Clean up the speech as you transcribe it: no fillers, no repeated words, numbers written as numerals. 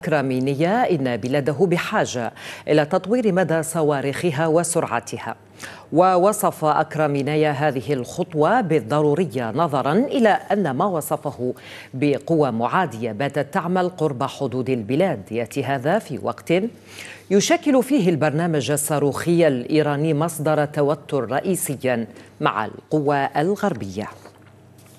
أكرامينية إن بلاده بحاجة إلى تطوير مدى صواريخها وسرعتها. ووصف أكرامينية هذه الخطوة بالضرورية نظرا إلى أن ما وصفه بقوى معادية باتت تعمل قرب حدود البلاد. يأتي هذا في وقت يشكل فيه البرنامج الصاروخي الإيراني مصدر توتر رئيسيا مع القوى الغربية.